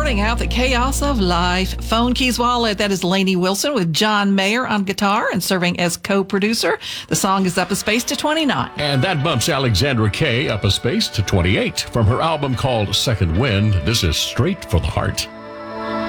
rounding out the chaos of life. Phone Keys Wallet, that is Lainey Wilson with John Mayer on guitar and serving as co-producer. The song is up a space to 29. And that bumps Alexandra Kay up a space to 28. From her album called Second Wind, this is Straight for the Heart.